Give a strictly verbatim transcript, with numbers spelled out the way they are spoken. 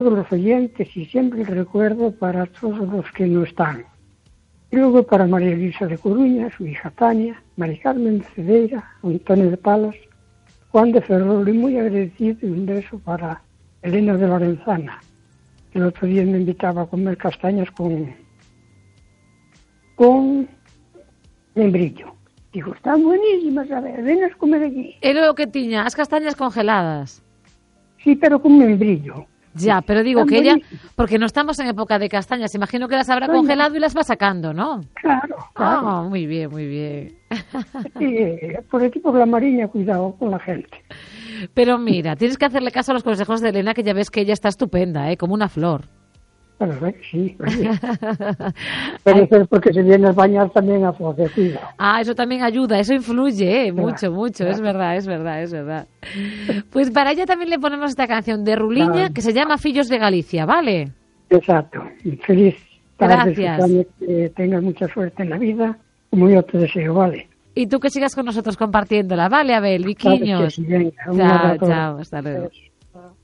todos los oyentes y siempre el recuerdo para todos los que no están. Y luego para María Elisa de Coruña, su hija Tania, María Carmen Cedeira, Antonio de Palas, Juan de Ferrol, y muy agradecido, y un beso para Elena de Lorenzana, que el otro día me invitaba a comer castañas con, con membrillo. Digo, están buenísimas, a ver, ven a comer aquí. É lo que tiña, as castañas congeladas. Sí, pero con membrillo. Ya, pero digo Están que ella, buenísimas. porque no estamos en época de castañas, imagino que las habrá Bueno. congelado y las va sacando, ¿no? Claro, claro. Ah, muy bien, muy bien. Sí, por aquí, por la Mariña, cuidado con la gente. Pero mira, tienes que hacerle caso a los consejos de Elena, que ya ves que ella está estupenda, ¿eh? Como una flor. La verdad que sí. Oye. Puede ser porque se viene a bañar también a Foz, cuidado. Ah, eso también ayuda, eso influye, ¿eh? Claro, Mucho, mucho, claro. es verdad, es verdad, es verdad. Pues para ella también le ponemos esta canción de Ruliña, Claro. que se llama Fillos de Galicia, ¿vale? Exacto. Feliz tarde, Gracias. Susana, que tengas mucha suerte en la vida, como yo te deseo, ¿vale? Y tú que sigas con nosotros compartiéndola, ¿vale, Abel? Claro que Viquiños. sí, venga, un Chao, abrazo. chao, hasta luego. Adiós.